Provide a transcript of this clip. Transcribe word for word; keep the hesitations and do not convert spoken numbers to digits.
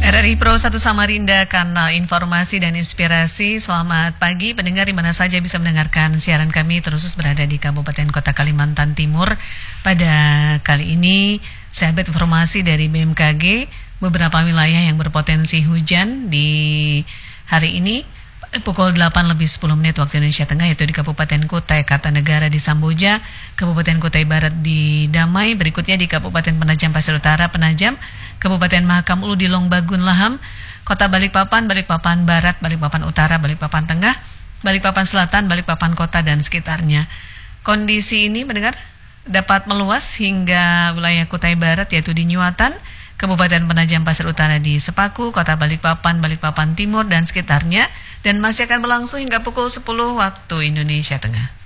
R R I Pro satu Samarinda, kanal informasi dan inspirasi. Selamat pagi pendengar di mana saja bisa mendengarkan siaran kami, terus berada di Kabupaten Kota Kalimantan Timur. Pada kali ini, sahabat informasi dari B M K G, beberapa wilayah yang berpotensi hujan di hari ini pukul delapan lebih sepuluh menit waktu Indonesia Tengah, yaitu di Kabupaten Kutai Kartanegara di Samboja, Kabupaten Kutai Barat di Damai, berikutnya di Kabupaten Penajam Pasir Utara Penajam, Kabupaten Mahakam Ulu di Longbagun Laham, Kota Balikpapan, Balikpapan Barat, Balikpapan Utara, Balikpapan Tengah, Balikpapan Selatan, Balikpapan Kota dan sekitarnya. Kondisi ini mendengar dapat meluas hingga wilayah Kutai Barat, yaitu di Nyuatan, Kabupaten Penajam Pasir Utara di Sepaku, Kota Balikpapan, Balikpapan Timur dan sekitarnya, dan masih akan berlangsung hingga pukul sepuluh waktu Indonesia Tengah.